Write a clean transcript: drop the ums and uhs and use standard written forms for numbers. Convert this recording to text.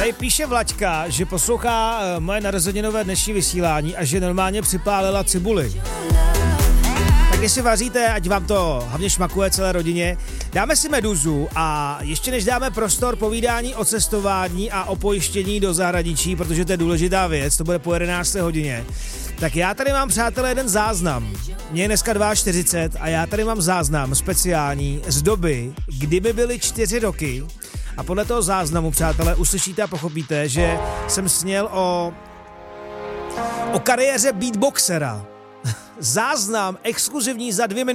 Tady píše Vlaďka, že poslouchá moje narozeninové dnešní vysílání a že normálně připálila cibuli. Tak jestli vaříte, ať vám to hlavně šmakuje celé rodině, dáme si Meduzu a ještě než dáme prostor povídání o cestování a o pojištění do zahraničí, protože to je důležitá věc, to bude po 11. hodině, tak já tady mám, přátelé, jeden záznam. Mně je dneska 42 a já tady mám záznam speciální z doby, kdy by byly 4 roky a podle toho záznamu, přátelé, uslyšíte a pochopíte, že jsem sněl o kariéře beatboxera. Záznam exkluzivní za 2 minuty.